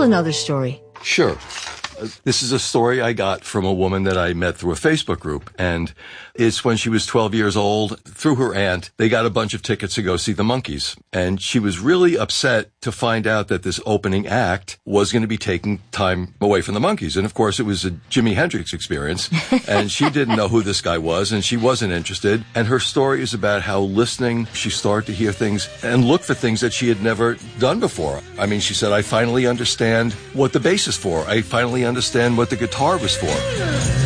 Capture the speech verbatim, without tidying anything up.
another story. Sure. This is a story I got from a woman that I met through a Facebook group, and it's when she was twelve years old. Through her aunt, they got a bunch of tickets to go see the Monkees, and she was really upset to find out that this opening act was going to be taking time away from the Monkees. And of course, it was a Jimi Hendrix experience, and she didn't know who this guy was, and she wasn't interested. And her story is about how listening, she started to hear things and look for things that she had never done before. I mean, she said, I finally understand what the bass is for. I finally understand what the guitar was for.